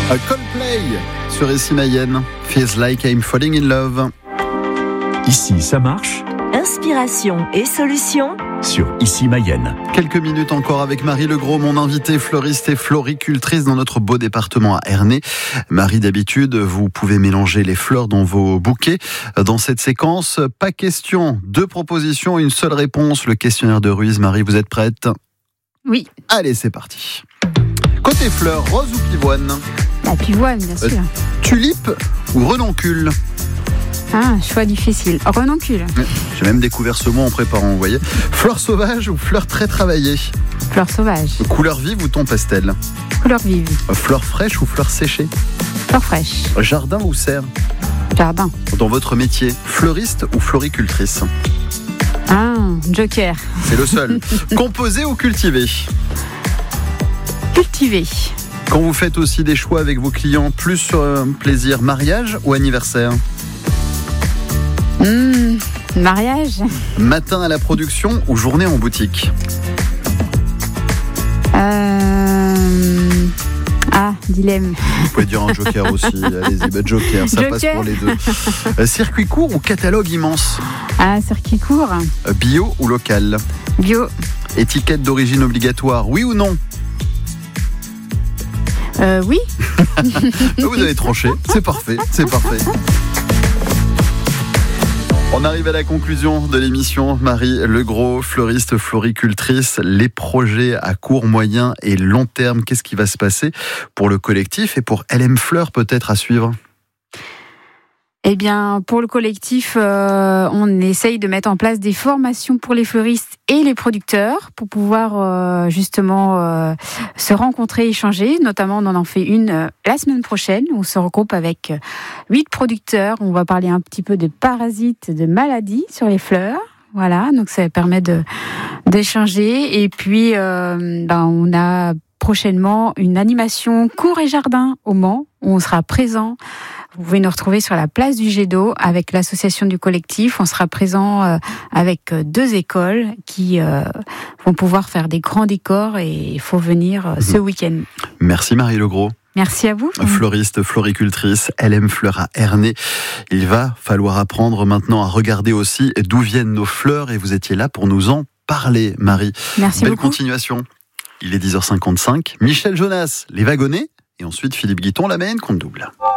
Coldplay sur Ici Mayenne. Feels like I'm falling in love. Ici, ça marche. Inspiration et solutions Sur Ici Mayenne. Quelques minutes encore avec Marie Legros, mon invitée fleuriste et floricultrice dans notre beau département à Ernée. Marie, d'habitude, vous pouvez mélanger les fleurs dans vos bouquets. Dans cette séquence, pas question, 2 propositions, une seule réponse. Le questionnaire de Ruiz. Marie, vous êtes prête ? Oui. Allez, c'est parti. Côté fleurs, rose ou pivoine ? La pivoine, bien sûr. Tulipe ou renoncule ? Choix difficile. Renoncule. J'ai même découvert ce mot en préparant, vous voyez. Fleur sauvage ou fleur très travaillée ? Fleur sauvage. Couleur vive ou ton pastel ? Couleur vive. Fleur fraîche ou fleur séchée ? Fleur fraîche. Jardin ou serre ? Jardin. Dans votre métier, fleuriste ou floricultrice ? Joker. C'est le seul. Composer ou cultiver ? Cultiver. Quand vous faites aussi des choix avec vos clients, plus sur plaisir, mariage ou anniversaire ? Mariage. Matin à la production ou journée en boutique ? Dilemme. Vous pouvez dire un joker aussi, allez-y, joker, ça Joker. passe pour les deux. Circuit court ou catalogue immense ? Circuit court. Bio ou local ? Bio. Étiquette d'origine obligatoire, oui ou non ? Oui. Vous avez tranché, c'est parfait, c'est parfait. On arrive à la conclusion de l'émission. Marie Legros, fleuriste, floricultrice, les projets à court, moyen et long terme, qu'est-ce qui va se passer pour le collectif et pour LM Fleurs peut-être à suivre ? Eh bien, pour le collectif, on essaye de mettre en place des formations pour les fleuristes et les producteurs pour pouvoir justement se rencontrer, échanger. Notamment, on en fait une la semaine prochaine. On se regroupe avec 8 producteurs. On va parler un petit peu de parasites, de maladies sur les fleurs. Voilà, donc ça permet d'échanger. Et puis, on a prochainement une animation cours et jardin au Mans où on sera présent. Vous pouvez nous retrouver sur la place du Jet d'eau avec l'association du collectif. On sera présent avec 2 écoles qui vont pouvoir faire des grands décors et il faut venir ce week-end. Merci Marie Legros. Merci à vous. Fleuriste, floricultrice, LM Fleurs à Ernée. Il va falloir apprendre maintenant à regarder aussi d'où viennent nos fleurs et vous étiez là pour nous en parler, Marie. Merci Belle beaucoup. continuation. Il est 10h55. Michel Jonas, Les Wagonnets et ensuite Philippe Guiton, La Mayenne compte double.